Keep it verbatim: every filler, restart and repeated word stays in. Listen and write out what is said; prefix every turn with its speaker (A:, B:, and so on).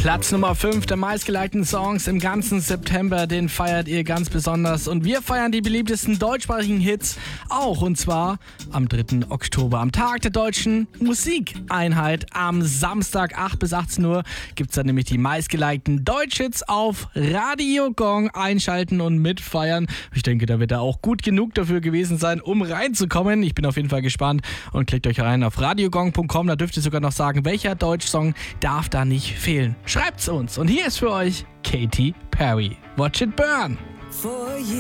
A: Platz Nummer fünf der meistgelikten Songs im ganzen September, den feiert ihr ganz besonders. Und wir feiern die beliebtesten deutschsprachigen Hits auch, und zwar am dritten Oktober, am Tag der deutschen Musikeinheit. Am Samstag acht bis achtzehn Uhr gibt es dann nämlich die meistgelikten Deutschhits auf Radio Gong. Einschalten und mitfeiern. Ich denke, da wird er auch gut genug dafür gewesen sein, um reinzukommen. Ich bin auf jeden Fall gespannt und klickt euch rein auf radiogong punkt com. Da dürft ihr sogar noch sagen, welcher Deutschsong darf da nicht fehlen. Schreibt's uns. Und hier ist für euch Katy Perry. Watch it burn.